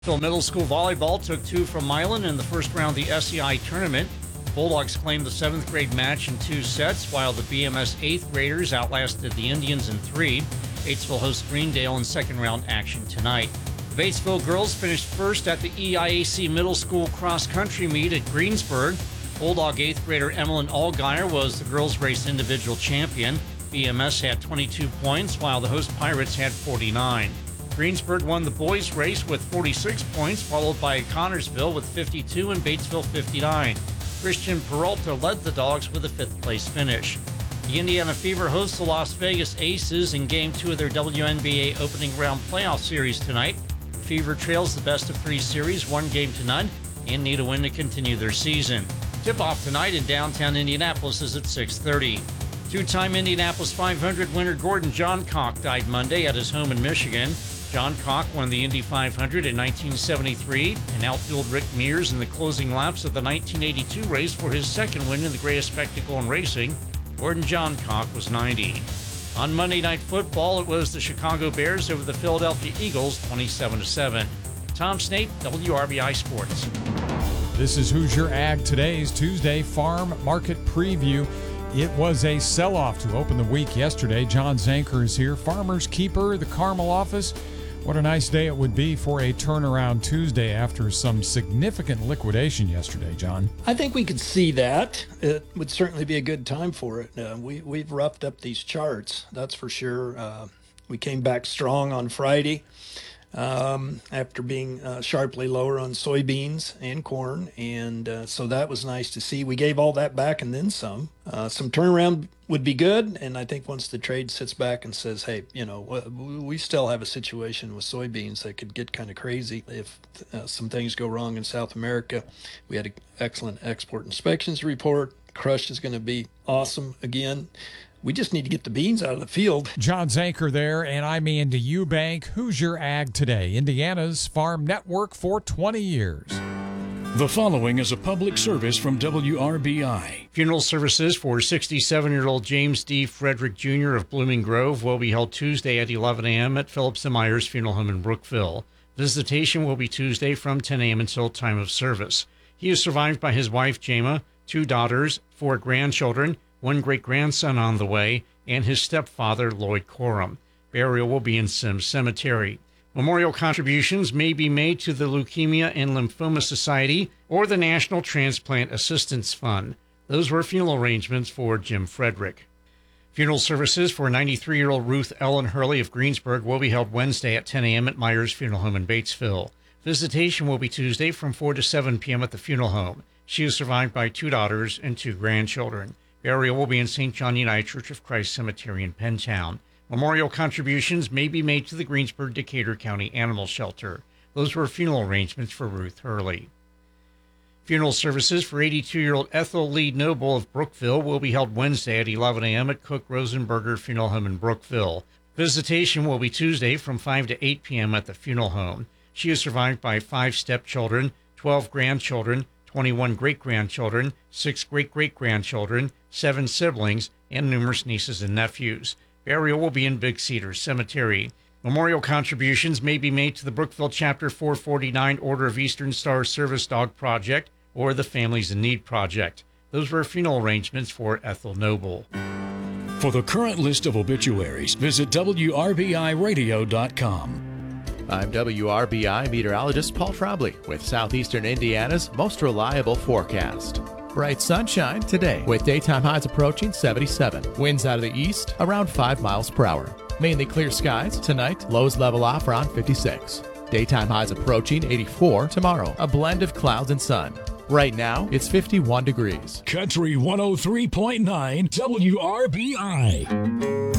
Phil Middle School volleyball took 2 from Milan in the first round of the SEI tournament. Bulldogs claimed the 7th grade match in 2 sets, while the BMS 8th graders outlasted the Indians in 3. Batesville hosts Greendale in second round action tonight. The Batesville girls finished first at the EIAC Middle School cross-country meet at Greensburg. Bulldog 8th grader Emmeline Allgaier was the girls' race individual champion. BMS had 22 points, while the host Pirates had 49. Greensburg won the boys' race with 46 points, followed by Connorsville with 52 and Batesville 59. Christian Peralta led the Dogs with a 5th-place finish. The Indiana Fever hosts the Las Vegas Aces in Game 2 of their WNBA opening round playoff series tonight. Fever trails the best-of-3 series 1-0 and need a win to continue their season. Tip-off tonight in downtown Indianapolis is at 6:30. Two-time Indianapolis 500 winner Gordon Johncock died Monday at his home in Michigan. Johncock won the Indy 500 in 1973 and outdueled Rick Mears in the closing laps of the 1982 race for his second win in the greatest spectacle in racing. Gordon Johncock was 90. On Monday Night Football, it was the Chicago Bears over the Philadelphia Eagles 27-7. Tom Snape, WRBI Sports. This is Hoosier Ag Today's Tuesday Farm Market Preview. It was a sell-off to open the week yesterday. John Zanker is here, Farmer's Keeper, the Carmel office. What a nice day it would be for a turnaround Tuesday after some significant liquidation yesterday, John. I think we could see that. It would certainly be a good time for it. We've roughed up these charts, that's for sure. We came back strong on Friday after being sharply lower on soybeans and corn, and so that was nice to see. We gave all that back and then some. Some turnaround would be good, and I think once the trade sits back and says, hey, we still have a situation with soybeans that could get kind of crazy if some things go wrong in South America. We had an excellent export inspections report. Crush is going to be awesome again. We just need to get the beans out of the field. John Zanker there, and I'm Andy Eubank. Hoosier Ag Today, Indiana's farm network for 20 years. The following is a public service from WRBI. Funeral services for 67-year-old James D. Frederick Jr. of Blooming Grove will be held Tuesday at 11 a.m. at Phillips & Myers Funeral Home in Brookville. Visitation will be Tuesday from 10 a.m. until time of service. He is survived by his wife, Jama, 2 daughters, 4 grandchildren, 1 great-grandson on the way, and his stepfather, Lloyd Coram. Burial will be in Sims Cemetery. Memorial contributions may be made to the Leukemia and Lymphoma Society or the National Transplant Assistance Fund. Those were funeral arrangements for Jim Frederick. Funeral services for 93-year-old Ruth Ellen Hurley of Greensburg will be held Wednesday at 10 a.m. at Myers Funeral Home in Batesville. Visitation will be Tuesday from 4 to 7 p.m. at the funeral home. She is survived by 2 daughters and 2 grandchildren. Burial will be in St. John United Church of Christ Cemetery in Pentown. Memorial contributions may be made to the Greensburg Decatur County Animal Shelter. Those were funeral arrangements for Ruth Hurley. Funeral services for 82-year-old Ethel Lee Noble of Brookville will be held Wednesday at 11 a.m. at Cook Rosenberger Funeral Home in Brookville. Visitation will be Tuesday from 5 to 8 p.m. at the funeral home. She is survived by 5 stepchildren, 12 grandchildren, 21 great-grandchildren, 6 great-great-grandchildren, 7 siblings, and numerous nieces and nephews. Burial will be in Big Cedar Cemetery. Memorial contributions may be made to the Brookville Chapter 449 Order of Eastern Star Service Dog Project or the Families in Need Project. Those were funeral arrangements for Ethel Noble. For the current list of obituaries, visit WRBIRadio.com. I'm WRBI meteorologist Paul Trombley with Southeastern Indiana's most reliable forecast. Bright sunshine today with daytime highs approaching 77. Winds out of the east around 5 miles per hour. Mainly clear skies tonight. Lows level off around 56. Daytime highs approaching 84 tomorrow. A blend of clouds and sun. Right now, it's 51 degrees. Country 103.9 WRBI.